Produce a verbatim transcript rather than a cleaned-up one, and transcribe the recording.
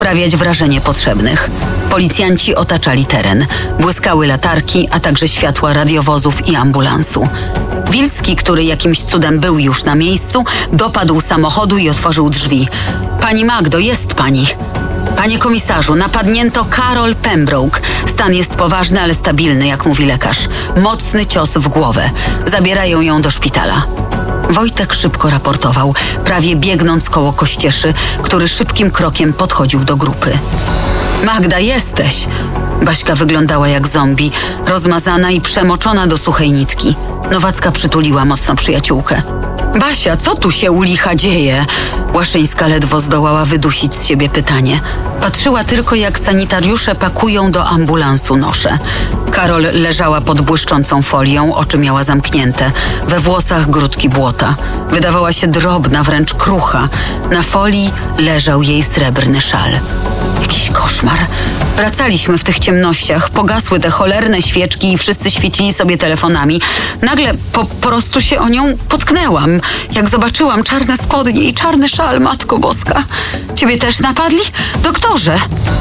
sprawiać wrażenie potrzebnych. Policjanci otaczali teren. Błyskały latarki, a także światła radiowozów i ambulansu. Wilski, który jakimś cudem był już na miejscu, dopadł samochodu i otworzył drzwi. Pani Magdo, jest pani. Panie komisarzu, napadnięto Carol Pembroke. Stan jest poważny, ale stabilny, jak mówi lekarz. Mocny cios w głowę. Zabierają ją do szpitala. Wojtek szybko raportował, prawie biegnąc koło Kościeszy, który szybkim krokiem podchodził do grupy. Magda, jesteś! Baśka wyglądała jak zombie, rozmazana i przemoczona do suchej nitki. Nowacka przytuliła mocno przyjaciółkę. Basia, co tu się u licha dzieje? Łaszyńska ledwo zdołała wydusić z siebie pytanie. Patrzyła tylko, jak sanitariusze pakują do ambulansu nosze. Karol leżała pod błyszczącą folią, oczy miała zamknięte. We włosach grudki błota. Wydawała się drobna, wręcz krucha. Na folii leżał jej srebrny szal. Jakiś koszmar. Wracaliśmy w tych ciemnościach, pogasły te cholerne świeczki i wszyscy świecili sobie telefonami. Nagle po prostu się o nią potknęłam. Jak zobaczyłam czarne spodnie i czarny szal, Matko Boska. Ciebie też napadli? Doktorze!